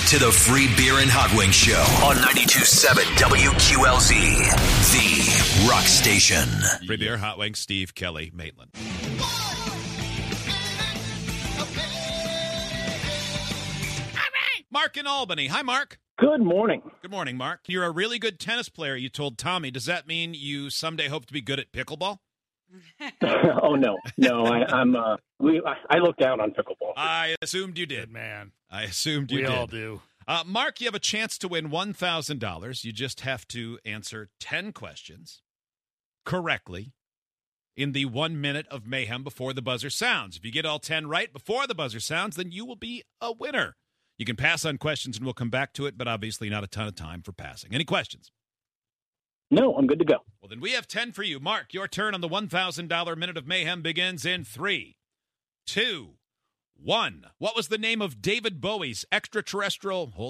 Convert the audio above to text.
to the Free Beer and Hot Wings Show on 92.7 WQLZ, the rock station. Free Beer, Hot Wings, Steve, Kelly, Maitland. Mark in Albany. Hi, Mark. Good morning. Good morning, Mark. You're a really good tennis player, you told Tommy. Does that mean you someday hope to be good at pickleball? Oh no, I look down on pickleball. I assumed you did, man. I assumed you did. We all do. Mark, you have a chance to win $1,000. You just have to answer 10 questions correctly in the 1 minute of mayhem before the buzzer sounds. If you get all 10 right before the buzzer sounds, then you will be a winner. You can pass on questions, and we'll come back to it, but obviously not a ton of time for passing. Any questions? No, I'm good to go. Well, then we have 10 for you. Mark, your turn on the $1,000 Minute of Mayhem begins in 3, 2, 1. What was the name of David Bowie's extraterrestrial...